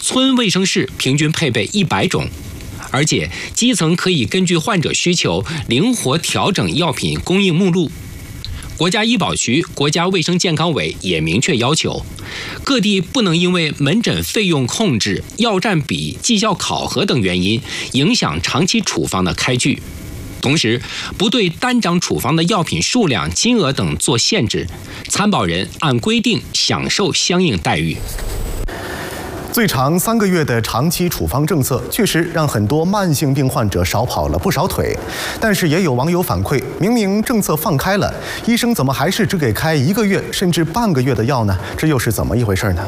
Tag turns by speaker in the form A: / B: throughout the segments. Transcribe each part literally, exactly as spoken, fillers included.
A: 村卫生室平均配备一百种。而且基层可以根据患者需求灵活调整药品供应目录。国家医保局、国家卫生健康委也明确要求，各地不能因为门诊费用控制、药占比、绩效考核等原因影响长期处方的开具。同时，不对单张处方的药品数量、金额等做限制，参保人按规定享受相应待遇。
B: 最长三个月的长期处方政策，确实让很多慢性病患者少跑了不少腿。但是也有网友反馈，明明政策放开了，医生怎么还是只给开一个月甚至半个月的药呢？这又是怎么一回事呢？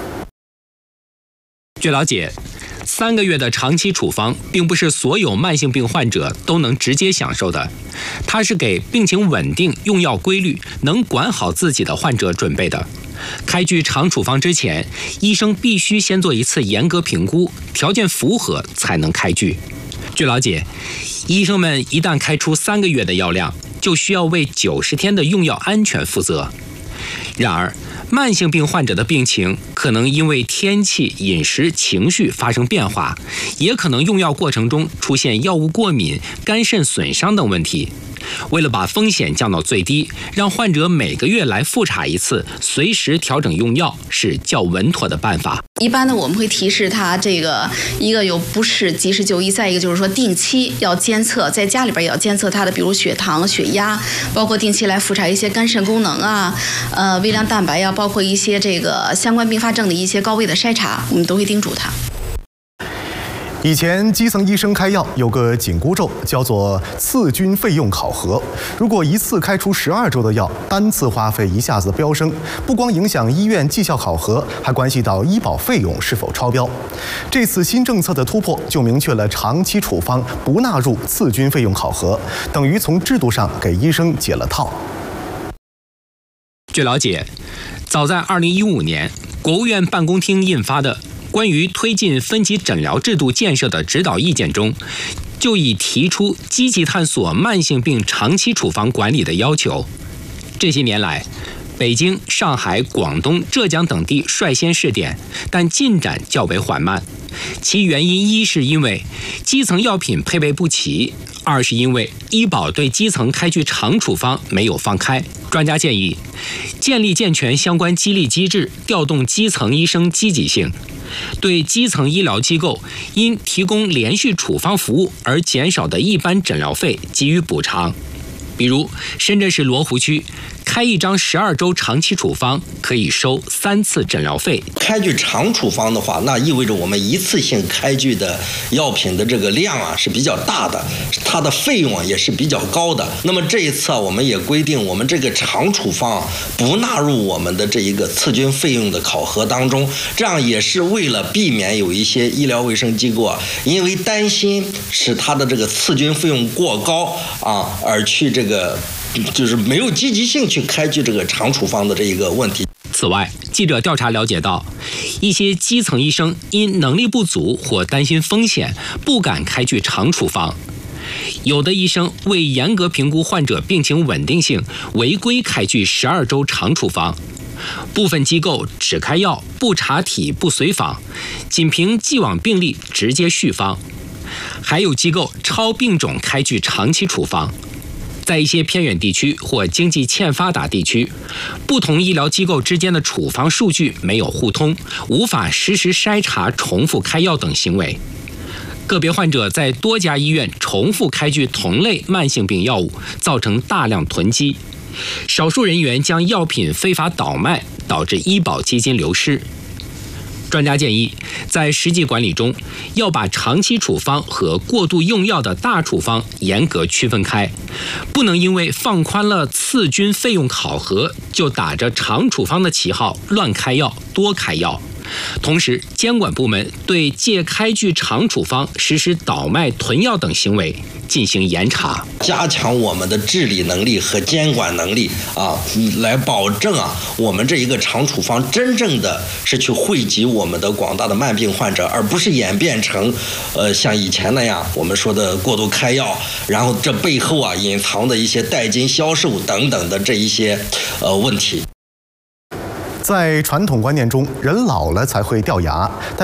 A: 据了解，三个月的长期处方并不是所有慢性病患者都能直接享受的，它是给病情稳定、用药规律、能管好自己的患者准备的。开具长处方之前，医生必须先做一次严格评估，条件符合才能开具。据了解，医生们一旦开出三个月的药量，就需要为九十天的用药安全负责。然而，慢性病患者的病情可能因为天气、饮食、情绪发生变化，也可能用药过程中出现药物过敏、肝肾损伤等问题。为了把风险降到最低，让患者每个月来复查一次，随时调整用药是较稳妥的办法。
C: 一般呢，我们会提示他这个一个有不适及时就医，再一个就是说定期要监测，在家里边也要监测他的，比如血糖、血压，包括定期来复查一些肝肾功能啊，呃，微量蛋白呀、啊，包括一些这个相关并发症的一些高危的筛查，我们都会叮嘱他。
B: 以前基层医生开药有个紧箍咒，叫做次均费用考核。如果一次开出十二周的药，单次花费一下子飙升，不光影响医院绩效考核，还关系到医保费用是否超标。这次新政策的突破，就明确了长期处方不纳入次均费用考核，等于从制度上给医生解了套。
A: 据了解，早在二零一五年，国务院办公厅印发的关于推进分级诊疗制度建设的指导意见中，就已提出积极探索慢性病长期处方管理的要求。这些年来，北京、上海、广东、浙江等地率先试点，但进展较为缓慢。其原因一是因为基层药品配备不齐，二是因为医保对基层开具长处方没有放开。专家建议，建立健全相关激励机制，调动基层医生积极性。对基层医疗机构因提供连续处方服务而减少的一般诊疗费给予补偿。比如，深圳市罗湖区开一张十二周长期处方可以收三次诊疗费。
D: 开具长处方的话，那意味着我们一次性开具的药品的这个量啊是比较大的，它的费用啊也是比较高的。那么这一次啊，我们也规定我们这个长处方不纳入我们的这一个次均费用的考核当中，这样也是为了避免有一些医疗卫生机构啊，因为担心使它的这个次均费用过高啊，而去这个。这个就是没有积极性去开具这个长处方的这一个问题。
A: 此外，记者调查了解到，一些基层医生因能力不足或担心风险，不敢开具长处方。有的医生为严格评估患者病情稳定性，违规开具十二周长处方。部分机构只开药，不查体、不随访，仅凭既往病历直接续方。还有机构超病种开具长期处方。在一些偏远地区或经济欠发达地区，不同医疗机构之间的处方数据没有互通，无法实时筛查重复开药等行为。个别患者在多家医院重复开具同类慢性病药物，造成大量囤积。少数人员将药品非法倒卖，导致医保基金流失。专家建议，在实际管理中，要把长期处方和过度用药的大处方严格区分开，不能因为放宽了次均费用考核，就打着长处方的旗号乱开药、多开药。同时，监管部门对借开具长处方实施倒卖、囤药等行为进行严查，
D: 加强我们的治理能力和监管能力啊，来保证啊我们这一个长处方真正的是去惠及我们的广大的慢病患者，而不是演变成呃像以前那样我们说的过度开药，然后这背后啊隐藏的一些代金销售等等的这一些呃问题。
B: 在传统观念中，人老了才会掉牙。